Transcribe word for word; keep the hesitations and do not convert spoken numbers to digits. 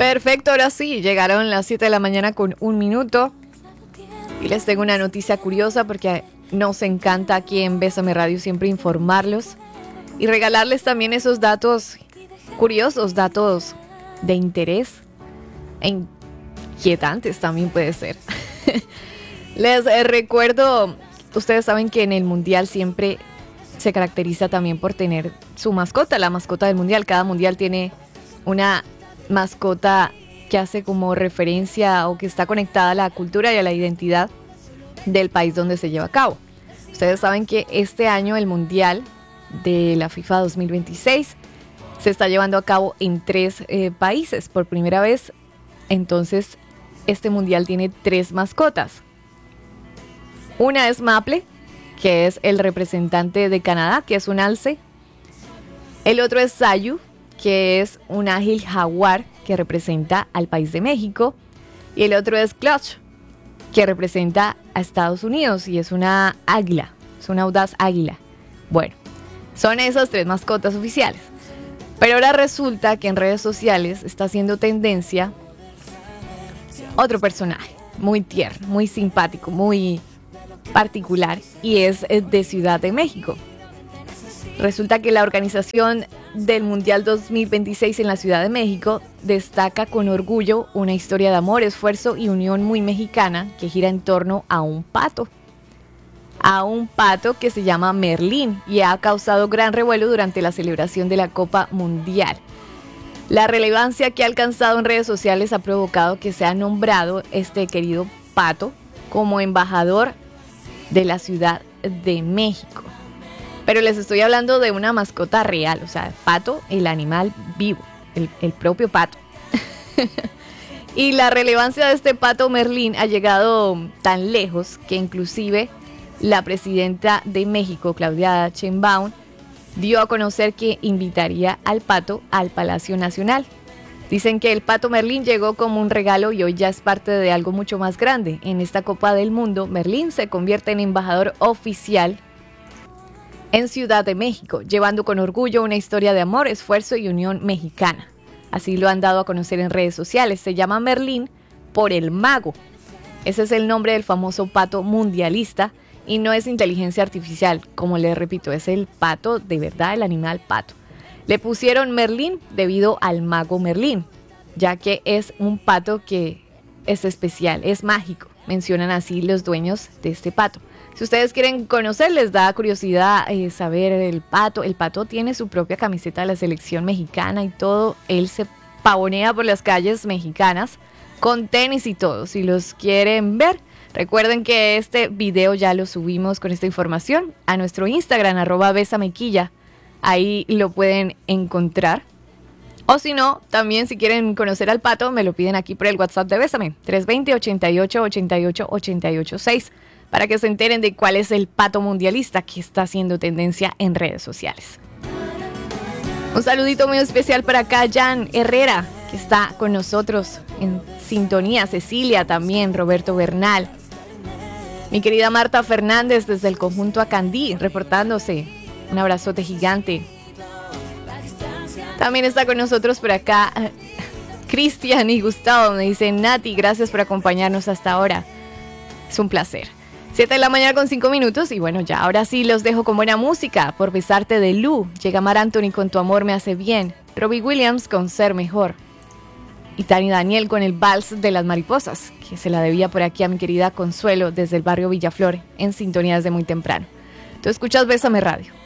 Perfecto, ahora sí, llegaron las siete de la mañana con un minuto y les tengo una noticia curiosa porque nos encanta aquí en Bésame Radio siempre informarlos y regalarles también esos datos curiosos, datos de interés e inquietantes también puede ser. Les eh, recuerdo, ustedes saben que en el Mundial siempre se caracteriza también por tener su mascota, la mascota del Mundial. Cada Mundial tiene una mascota que hace como referencia o que está conectada a la cultura y a la identidad del país donde se lleva a cabo. Ustedes saben que este año el Mundial de la FIFA dos mil veintiséis se está llevando a cabo en tres eh, países por primera vez. Entonces este Mundial tiene tres mascotas. Una es Maple, que es el representante de Canadá, que es un alce. El otro es Sayu, que es un ágil jaguar que representa al país de México. Y el otro es Clutch, que representa a Estados Unidos y es una águila, es una audaz águila. Bueno, son esas tres mascotas oficiales. Pero ahora resulta que en redes sociales está haciendo tendencia otro personaje muy tierno, muy simpático, muy particular, y es de Ciudad de México. Resulta que la organización del Mundial dos mil veintiséis en la Ciudad de México destaca con orgullo una historia de amor, esfuerzo y unión muy mexicana que gira en torno a un pato. A un pato que se llama Merlín y ha causado gran revuelo durante la celebración de la Copa Mundial. La relevancia que ha alcanzado en redes sociales ha provocado que se ha nombrado este querido pato como embajador de la Ciudad de México. Pero les estoy hablando de una mascota real, o sea, pato, el animal vivo, el, el propio pato. Y la relevancia de este pato Merlín ha llegado tan lejos que inclusive la presidenta de México, Claudia Sheinbaum, dio a conocer que invitaría al pato al Palacio Nacional. Dicen que el pato Merlín llegó como un regalo y hoy ya es parte de algo mucho más grande. En esta Copa del Mundo, Merlín se convierte en embajador oficial en Ciudad de México, llevando con orgullo una historia de amor, esfuerzo y unión mexicana. Así lo han dado a conocer en redes sociales. Se llama Merlín por el mago. Ese es el nombre del famoso pato mundialista y no es inteligencia artificial. Como les repito, es el pato de verdad, el animal pato. Le pusieron Merlín debido al mago Merlín, ya que es un pato que es especial, es mágico. Mencionan así los dueños de este pato. Si ustedes quieren conocer, les da curiosidad eh, saber el pato. El pato tiene su propia camiseta de la selección mexicana y todo. Él se pavonea por las calles mexicanas con tenis y todo. Si los quieren ver, recuerden que este video ya lo subimos con esta información a nuestro Instagram, arroba besamequilla. Ahí lo pueden encontrar. O si no, también si quieren conocer al pato, me lo piden aquí por el WhatsApp de Bésame, tres dos cero, ochenta y ocho, ochenta y ocho, ochenta y ocho seis, para que se enteren de cuál es el pato mundialista que está haciendo tendencia en redes sociales. Un saludito muy especial para acá, Jan Herrera, que está con nosotros en sintonía, Cecilia también, Roberto Bernal. Mi querida Marta Fernández desde el conjunto Acandí, reportándose. Un abrazote gigante. También está con nosotros por acá Cristian y Gustavo. Me dicen, Nati, gracias por acompañarnos hasta ahora. Es un placer. siete de la mañana con cinco minutos y bueno, ya ahora sí los dejo con buena música. Por besarte de Lu. Llega Mar Anthony con Tu amor me hace bien. Robbie Williams con Ser mejor. Y Tani Daniel con el Vals de las Mariposas, que se la debía por aquí a mi querida Consuelo desde el barrio Villaflor, en sintonía desde muy temprano. Tú escuchas Bésame Radio.